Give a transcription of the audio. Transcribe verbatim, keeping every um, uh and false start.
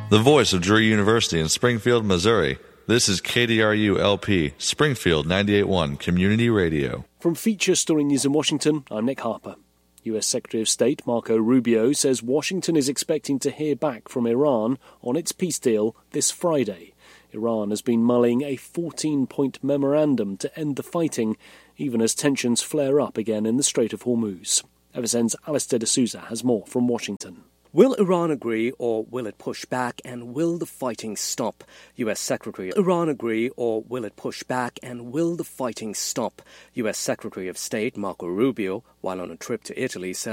The voice of Drury University in Springfield, Missouri. This is K D R U L P, Springfield ninety-eight point one Community Radio. From Feature Story News in Washington, I'm Nick Harper. U S Secretary of State Marco Rubio says Washington is expecting to hear back from Iran on its peace deal this Friday. Iran has been mulling a fourteen-point memorandum to end the fighting, even as tensions flare up again in the Strait of Hormuz. F S N's Alistair D'Souza has more from Washington. Will Iran agree or will it push back, and will the fighting stop? U S Secretary Iran agree or will it push back, and will the fighting stop? U S Secretary of State Marco Rubio, while on a trip to Italy, said